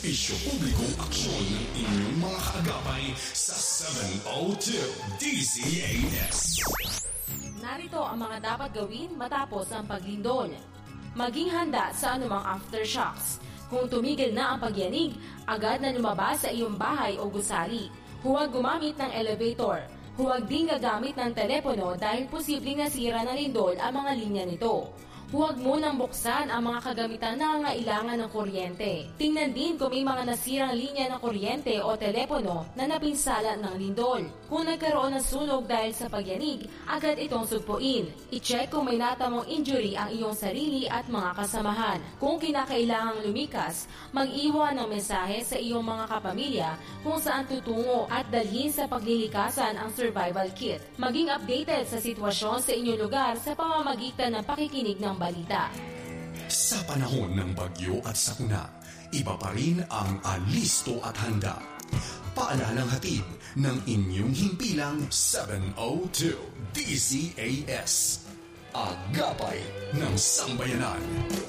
serbisyo publikong aksyon ng inyong mga kaagapay sa 702 DZAS. Narito ang mga dapat gawin matapos ang paglindol. Maging handa sa anumang aftershocks. Kung tumigil na ang pagyanig, agad na lumabas sa iyong bahay o gusali. Huwag gumamit ng elevator. Huwag din gagamit ng telepono dahil posibleng nasira ng lindol ang mga linya nito. Huwag munang buksan ang mga kagamitan na nangangailangan ng kuryente. Tingnan din kung may mga nasirang linya ng kuryente o telepono na napinsala ng lindol. Kung nagkaroon ng sunog dahil sa pagyanig, agad itong sugpuin. I-check kung may natamong injury ang iyong sarili at mga kasamahan. Kung kinakailangang lumikas, mag-iwan ng mensahe sa iyong mga kapamilya kung saan tutungo at dalhin sa paglilikasan ang survival kit. Maging updated sa sitwasyon sa inyong lugar sa pamamagitan ng pakikinig ng balita. Sa panahon ng bagyo at sakuna, iba pa rin ang alisto at handa. Paalalang hatid ng inyong himpilang 702 DZAS. Agapay ng Sambayanan.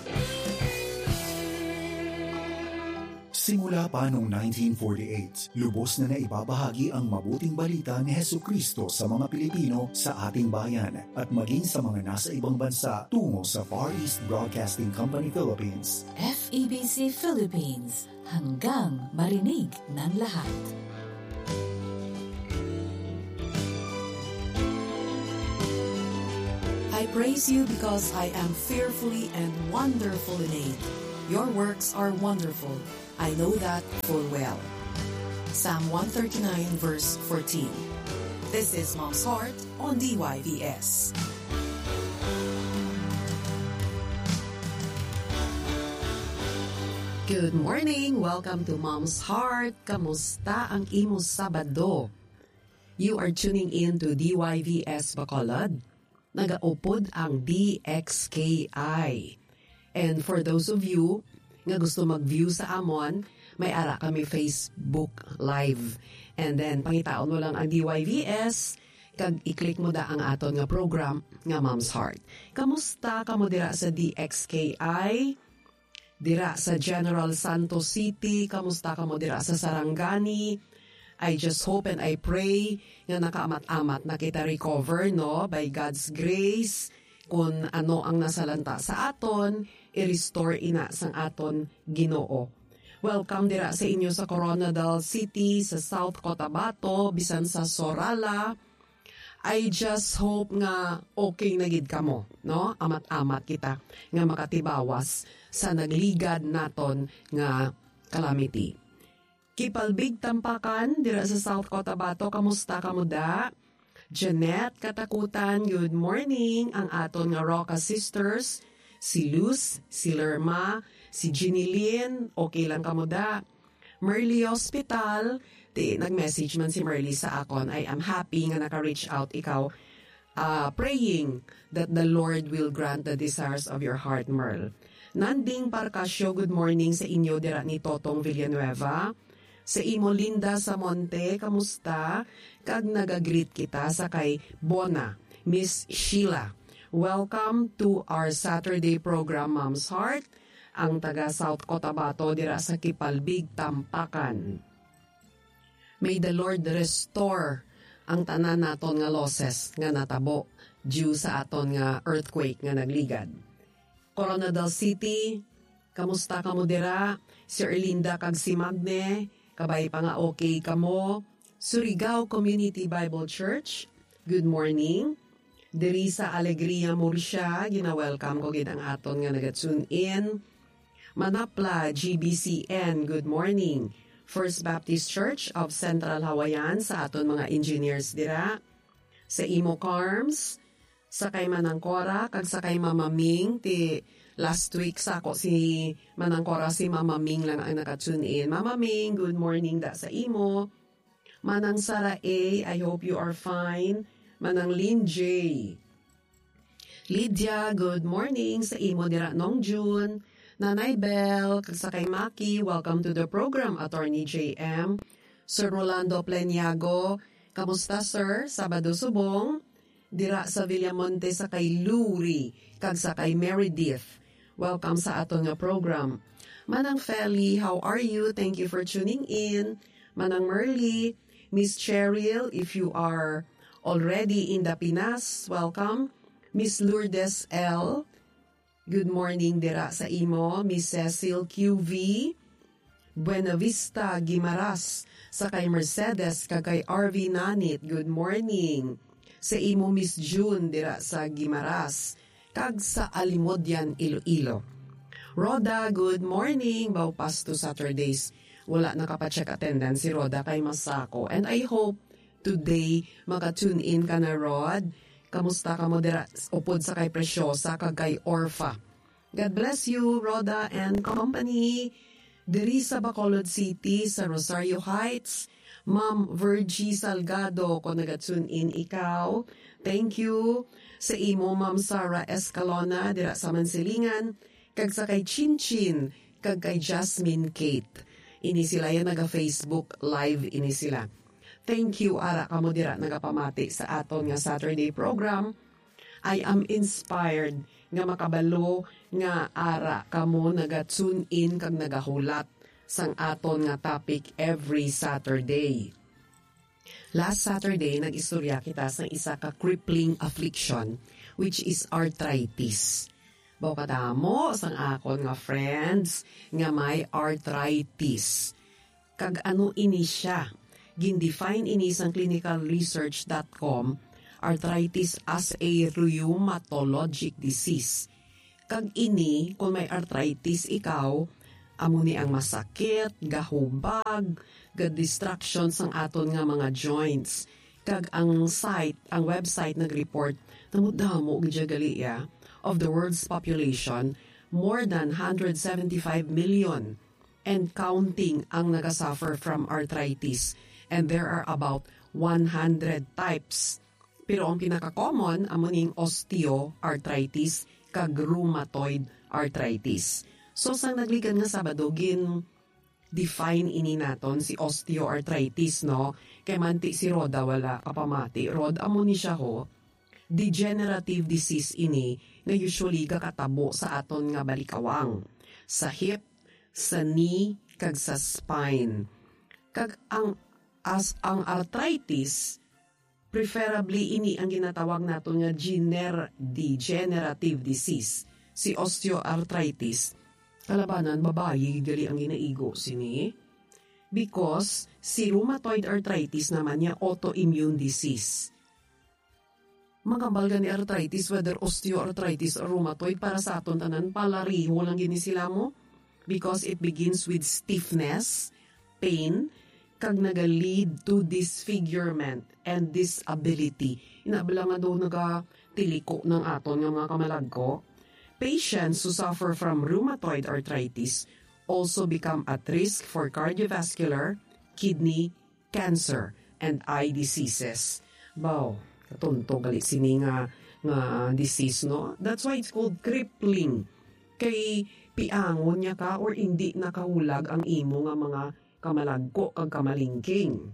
Simula pa noong 1948, lubos na naibabahagi ang mabuting balita ni Hesukristo sa mga Pilipino sa ating bayan at maging sa mga nasa ibang bansa tungo sa Far East Broadcasting Company Philippines. FEBC Philippines, hanggang marinig ng lahat. I praise you because I am fearfully and wonderfully made. Your works are wonderful. I know that full well. Psalm 139 verse 14. This is Mom's Heart on DYVS. Good morning! Welcome to Mom's Heart. Kamusta ang imong Sabado? You are tuning in to DYVS Bacolod. Nagaupod ang DXKI. And for those of you nga gusto mag-view sa amon, may ara kami Facebook Live. And then, pangitaon mo lang ang DYVS, kag i-click mo da ang aton nga program nga Mom's Heart. Kamusta ka mo dira sa DXKI? Dira sa General Santos City? Kamusta ka mo dira sa Sarangani? I just hope and I pray nga nakaamat-amat na kita recover, no? By God's grace, kung ano ang nasalanta sa aton, i-restore ina sang aton Ginoo. Welcome dira sa inyo sa Coronadal City, sa South Cotabato, bisan sa Sorala. I just hope nga okay na gid kamo, no? Amat-amat kita nga makatibawas sa nagligad naton nga calamity. Kipalbig Tampakan dira sa South Cotabato, kamusta kamo da? Jeanette Katakutan, good morning. Ang aton nga Roca Sisters, si Luz, si Lerma, si Ginny Lynn, okay lang kamo da. Merly Hospital, nag-message man si Merly sa akon, I am happy nga naka-reach out ikaw, praying that the Lord will grant the desires of your heart, Merl. Nanding Parcasio, good morning sa inyo dira ni Totong Villanueva. Sa imo Linda sa Monte, kamusta? Kag nagagreet kita sa kay Bona, Miss Sheila. Welcome to our Saturday program, Mom's Heart. Ang taga South Cotabato dira sa Kipalbig, Tampakan. May the Lord restore ang tanan naton nga losses nga natabo due sa aton nga earthquake nga nagligad. Coronadal City, kamusta kamo dira? Si Erlinda kag si Magne, kabay pa nga okay kamo. Surigao Community Bible Church, good morning. Diri sa Alegria Murcia, gina-welcome ko gid ang aton nga nagatune in. Manapla GBCN, good morning. First Baptist Church of Central Hawaiian sa aton mga engineers dira. Sa Imo Carms, sa kay Manangkora, kag sa kay Mama Ming, ti last week sa ako si Manangkora, si Mama Ming lang ang nakatune in. Mama Ming, good morning da sa Imo. Manang Sara A, I hope you are fine. Manang Lynn J. Lydia, good morning sa Imo dira nong June. Nanay Bell, kag sa kay Maki, welcome to the program, Attorney JM. Sir Rolando Pleniago, kamusta sir? Sabado subong. Dira sa Villamonte sa kay Luri, kag sa kay Meredith. Welcome sa aton nga program. Manang Feli, how are you? Thank you for tuning in. Manang Merly, Miss Cheryl, if you are already in the Pinas, welcome. Miss Lourdes L, good morning dira sa imo. Miss Cecil QV, Buena Vista, Guimaras, sa kay Mercedes, kay RV Nanit, good morning. Sa imo Miss June dira sa Guimaras, kag sa Alimodyan, Iloilo. Roda, good morning. Baupas to Saturdays. Wala nakapacheck attendance si Roda kay Masako. And I hope today maka-tune in ka na, Rod. Kamusta ka mo dira? Upod sa kay Preciosa, kag kay Orfa. God bless you, Roda and company. Diri sa Bacolod City, sa Rosario Heights. Ma'am Virgie Salgado, kung naga-tune in ikaw. Thank you. Sa imo, Ma'am Sarah Escalona, dira sa Mansilingan. Kag sa kay Chinchin, kag kay Jasmine Kate. Ini sila yan naga-Facebook live ini sila. Thank you, ara kamo dira nagapamati sa aton nga Saturday program. I am inspired nga makabalo nga ara kamo naga-tune in kag nagahulat sang aton nga topic every Saturday. Last Saturday, nag-istorya kita sa isa ka crippling affliction, which is arthritis. Baw kadamo sang akon nga friends nga may arthritis. Kag ano ini siya? Gindefine ini sang clinicalresearch.com, arthritis as a rheumatologic disease. Kag ini, kung may arthritis ikaw, amo ni ang masakit, gahubag, distraction sang aton nga mga joints. Kag ang website nag-report, namudamo gidyagali of the world's population, more than 175 million and counting ang nagasuffer from arthritis. And there are about 100 types. Pero ang pinaka-common, amuning osteoarthritis kag rheumatoid arthritis. So, sang nagligan nga Sabado, define ini naton si osteoarthritis, no? Kay manti si Roda wala kapamati. Rod, amuni siya ho, degenerative disease ini nga usually kakatabo sa aton nga balikawang, sa hip, sa knee, kag sa spine. Kag ang arthritis, preferably ini ang ginatawag naton nga degenerative disease. Si osteoarthritis, kalabanan babayi gali ang ginaigo sini. Because si rheumatoid arthritis naman niya autoimmune disease. Magambal ni arthritis, whether osteoarthritis or rheumatoid, para sa aton tanan palariho lang gini sila mo, because it begins with stiffness, pain, kag naga-lead to disfigurement and disability. Inabla nga daw nagatiliko ng aton nga mga kamalagko. Patients who suffer from rheumatoid arthritis also become at risk for cardiovascular, kidney, cancer, and eye diseases. Wow, katunto gali sini nga disease, no? That's why it's called crippling. Kay piangon niya ka or hindi nakahulag ang imo nga mga kamalagko kag kamalingking.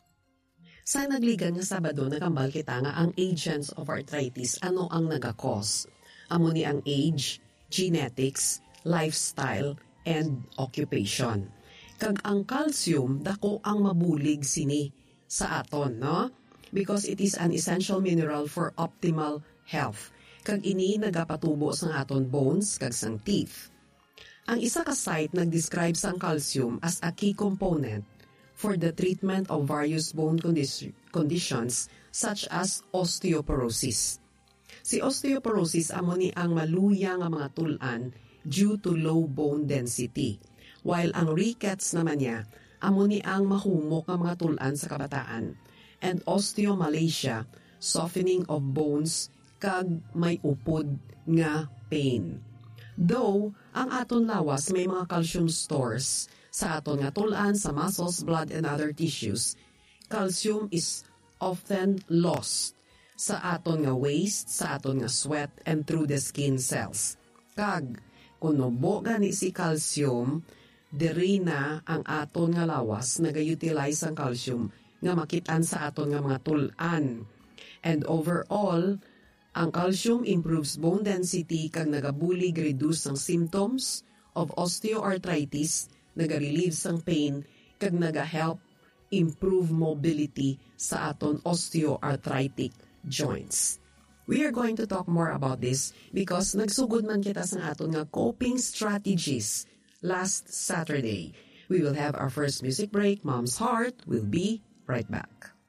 Sa nagligan nga Sabado, nakambal kita nga ang agents of arthritis, ano ang nagakos? Amo ni ang age, genetics, lifestyle, and occupation. Kag ang calcium, dako ang mabulig sini sa aton, no? Because it is an essential mineral for optimal health. Kag ini nagapatubo sa aton bones kag sang teeth. Ang isa ka site nag-describe sang calcium as a key component for the treatment of various bone conditions such as osteoporosis. Si osteoporosis amo ni ang maluya nga mga tulan due to low bone density, while ang rickets naman niya amo ni ang mahumok nga mga tulan sa kabataan, and osteomalacia, softening of bones kag may upod nga pain. Though, ang aton lawas may mga calcium stores sa aton nga tulan, sa muscles, blood, and other tissues, calcium is often lost sa aton nga waste, sa aton nga sweat, and through the skin cells. Kag, kunubo gani si calcium, diri na ang aton nga lawas nagayutilize ang calcium nga makitaan sa aton nga mga tulan. And overall, ang calcium improves bone density kag nagabulig reduce ang symptoms of osteoarthritis, naga-relieve sang pain, kag naga-help improve mobility sa aton osteoarthritic joints. We are going to talk more about this because nagsugod man kita sa aton nga coping strategies last Saturday. We will have our first music break. Mom's Heart will be right back.